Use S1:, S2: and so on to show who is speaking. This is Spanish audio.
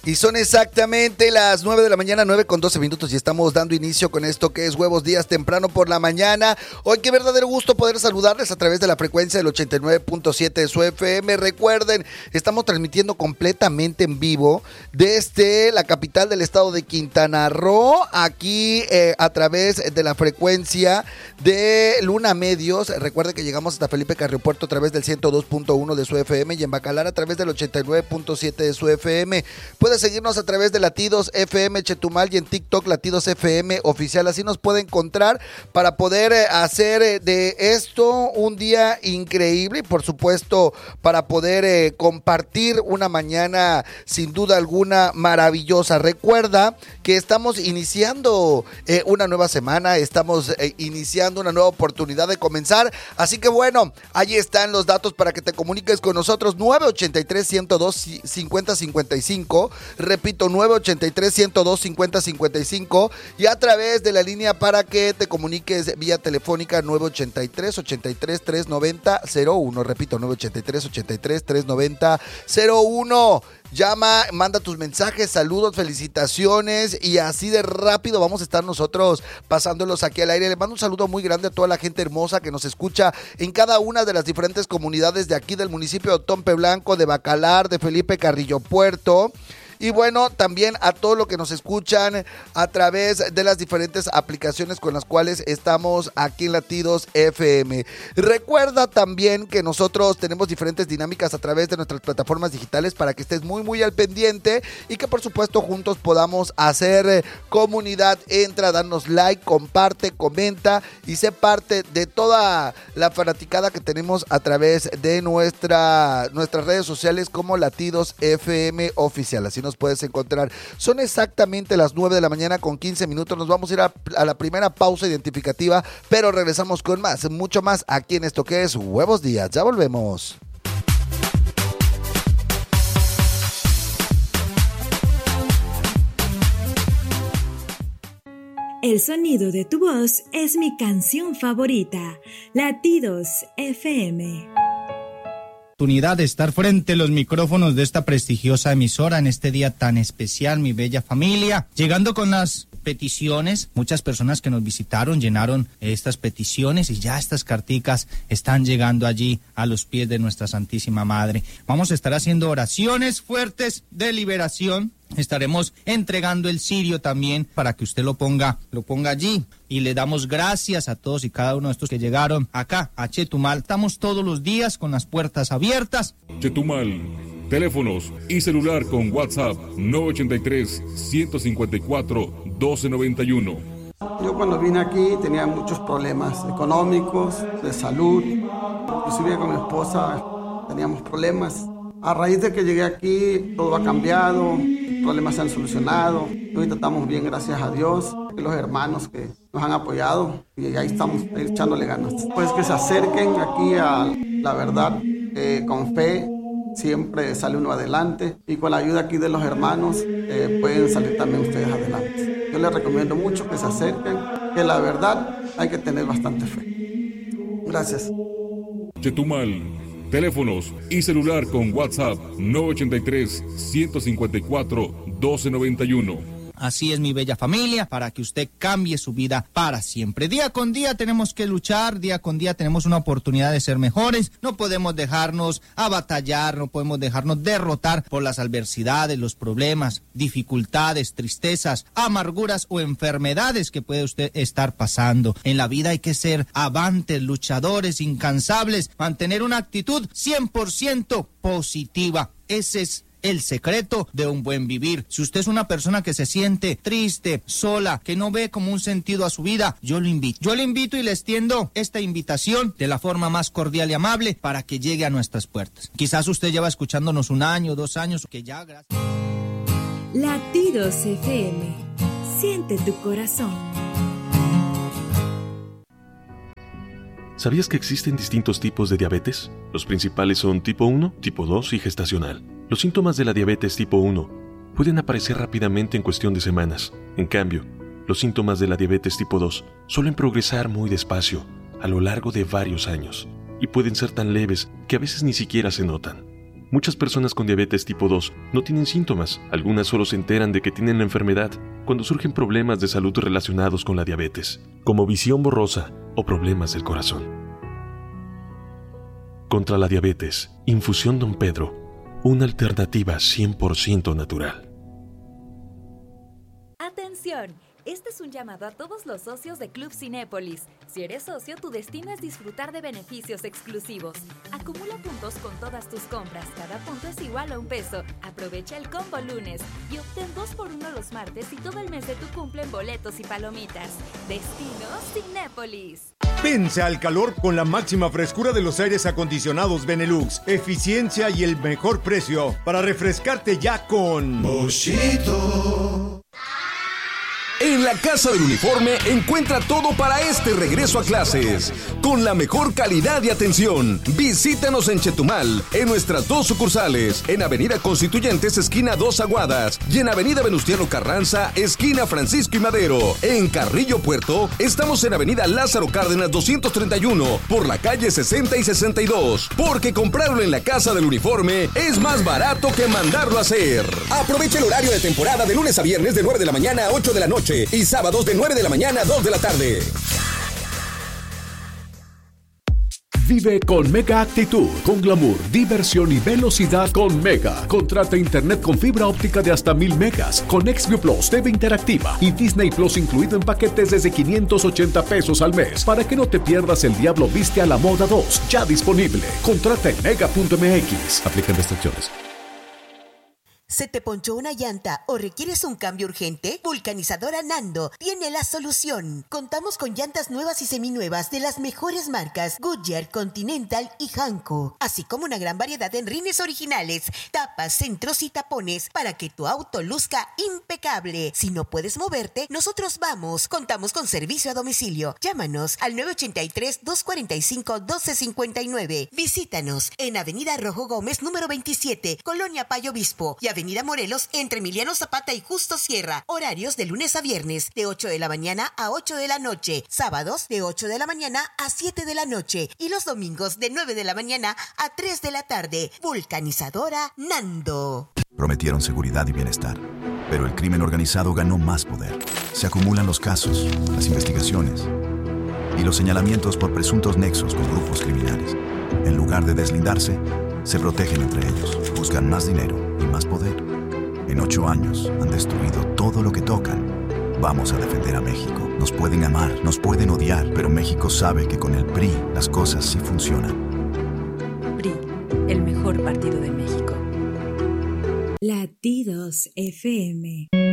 S1: Y son exactamente las 9 de la mañana, 9:12 y estamos dando inicio con esto que es Huevos Días temprano por la mañana. Hoy qué verdadero gusto poder saludarles a través de la frecuencia del 89.7 de su FM. Recuerden, estamos transmitiendo completamente en vivo desde la capital del estado de Quintana Roo, aquí a través de la frecuencia de Luna Medios. Recuerden que llegamos hasta Felipe Carriopuerto a través del 102.1 de su FM y en Bacalar a través del 89.7 de su FM. Puedes seguirnos a través de Latidos FM Chetumal y en TikTok Latidos FM Oficial. Así nos puede encontrar para poder hacer de esto un día increíble y por supuesto para poder compartir una mañana sin duda alguna maravillosa. Recuerda que estamos iniciando una nueva semana, estamos iniciando una nueva oportunidad de comenzar. Así que bueno, ahí están los datos para que te comuniques con nosotros. 983-102-5055. Repito, 983-102-5055 y a través de la línea para que te comuniques vía telefónica 983-83-390-01. Repito, 983-83-390-01. Llama, manda tus mensajes, saludos, felicitaciones y así de rápido vamos a estar nosotros pasándolos aquí al aire. Le mando un saludo muy grande a toda la gente hermosa que nos escucha en cada una de las diferentes comunidades de aquí del municipio de Otompe Blanco, de Bacalar, de Felipe Carrillo Puerto. Y bueno, también a todos los que nos escuchan a través de las diferentes aplicaciones con las cuales estamos aquí en Latidos FM. Recuerda también que nosotros tenemos diferentes dinámicas a través de nuestras plataformas digitales para que estés muy al pendiente y que por supuesto juntos podamos hacer comunidad. Entra, danos like, comparte, comenta y sé parte de toda la fanaticada que tenemos a través de nuestras redes sociales como Latidos FM Oficial. Así nos puedes encontrar. Son exactamente las 9 de la mañana con 15 minutos. Nos vamos a ir a la primera pausa identificativa, pero regresamos con más, mucho más aquí en esto que es Huevos Días. Ya volvemos.
S2: El sonido de tu voz es mi canción favorita. Latidos FM.
S3: Oportunidad de estar frente a los micrófonos de esta prestigiosa emisora en este día tan especial, mi bella familia, llegando con las peticiones. Muchas personas que nos visitaron llenaron estas peticiones y ya estas carticas están llegando allí a los pies de nuestra Santísima Madre. Vamos a estar haciendo oraciones fuertes de liberación. Estaremos entregando el cirio también para que usted lo ponga allí. Y le damos gracias a todos y cada uno de estos que llegaron acá a Chetumal. Estamos todos los días con las puertas abiertas.
S4: Chetumal, teléfonos y celular con WhatsApp 983-154-1291.
S5: Yo cuando vine aquí tenía muchos problemas económicos, de salud. Inclusive con mi esposa teníamos problemas. A raíz de que llegué aquí, todo ha cambiado, problemas se han solucionado. Hoy estamos bien, gracias a Dios, los hermanos que nos han apoyado y ahí estamos echándole ganas. Pues que se acerquen aquí a la verdad, con fe, siempre sale uno adelante y con la ayuda aquí de los hermanos pueden salir también ustedes adelante. Yo les recomiendo mucho que se acerquen, que la verdad hay que tener bastante fe. Gracias.
S4: Chetumal, teléfonos y celular con WhatsApp 983-154-1291.
S3: Así es, mi bella familia, para que usted cambie su vida para siempre. Día con día tenemos que luchar, día con día tenemos una oportunidad de ser mejores. No podemos dejarnos abatallar, no podemos dejarnos derrotar por las adversidades, los problemas, dificultades, tristezas, amarguras o enfermedades que puede usted estar pasando. En la vida hay que ser avantes, luchadores, incansables, mantener una actitud 100% positiva. Ese es el secreto de un buen vivir. Si usted es una persona que se siente triste, sola, que no ve como un sentido a su vida, yo lo invito y le extiendo esta invitación de la forma más cordial y amable para que llegue a nuestras puertas. Quizás usted lleva escuchándonos 1 año, 2 años, que ya, gracias.
S2: Latidos FM. Siente tu corazón.
S6: ¿Sabías que existen distintos tipos de diabetes? Los principales son tipo 1, tipo 2 y gestacional. Los síntomas de la diabetes tipo 1 pueden aparecer rápidamente en cuestión de semanas. En cambio, los síntomas de la diabetes tipo 2 suelen progresar muy despacio a lo largo de varios años y pueden ser tan leves que a veces ni siquiera se notan. Muchas personas con diabetes tipo 2 no tienen síntomas, algunas solo se enteran de que tienen la enfermedad cuando surgen problemas de salud relacionados con la diabetes, como visión borrosa o problemas del corazón. Contra la diabetes, Infusión Don Pedro, una alternativa 100% natural.
S7: ¡Atención! Este es un llamado a todos los socios de Club Cinépolis. Si eres socio, tu destino es disfrutar de beneficios exclusivos. Acumula puntos con todas tus compras. Cada punto es igual a $1. Aprovecha el combo lunes y obtén 2x1 los martes y todo el mes de tu cumple en boletos y palomitas. Destino Cinépolis.
S8: Vence al calor con la máxima frescura de los aires acondicionados Benelux, eficiencia y el mejor precio para refrescarte ya con Boschito.
S9: En la Casa del Uniforme encuentra todo para este regreso a clases, con la mejor calidad y atención. Visítanos en Chetumal, en nuestras 2 sucursales, en Avenida Constituyentes, esquina 2 Aguadas, y en Avenida Venustiano Carranza, esquina Francisco y Madero. En Carrillo Puerto, estamos en Avenida Lázaro Cárdenas 231, por la calle 60 y 62, porque comprarlo en la Casa del Uniforme es más barato que mandarlo a hacer. Aprovecha el horario de temporada de lunes a viernes de 9 de la mañana a 8 de la noche. Y sábados de 9 de la mañana a 2 de la tarde.
S10: Vive con Mega Actitud, con glamour, diversión y velocidad con Mega. Contrata internet con fibra óptica de hasta 1000 megas, con XView Plus, TV interactiva y Disney Plus incluido en paquetes desde $580 al mes, para que no te pierdas El Diablo Viste a la Moda 2, ya disponible. Contrata en mega.mx. Aplican restricciones.
S11: ¿Se te ponchó una llanta o requieres un cambio urgente? Vulcanizadora Nando tiene la solución. Contamos con llantas nuevas y seminuevas de las mejores marcas Goodyear, Continental y Hankook, así como una gran variedad de rines originales, tapas, centros y tapones para que tu auto luzca impecable. Si no puedes moverte, nosotros vamos. Contamos con servicio a domicilio. Llámanos al 983-245-1259. Visítanos en Avenida Rojo Gómez, número 27, Colonia Payo Obispo, y Avenida Morelos, entre Emiliano Zapata y Justo Sierra. Horarios de lunes a viernes, de 8 de la mañana a 8 de la noche. Sábados, de 8 de la mañana a 7 de la noche. Y los domingos, de 9 de la mañana a 3 de la tarde. Vulcanizadora Nando.
S12: Prometieron seguridad y bienestar, pero el crimen organizado ganó más poder. Se acumulan los casos, las investigaciones y los señalamientos por presuntos nexos con grupos criminales. En lugar de deslindarse, se protegen entre ellos, buscan más dinero y más poder. En 8 años han destruido todo lo que tocan. Vamos a defender a México. Nos pueden amar, nos pueden odiar, pero México sabe que con el PRI las cosas sí funcionan.
S13: PRI, el mejor partido de México.
S2: Latidos FM.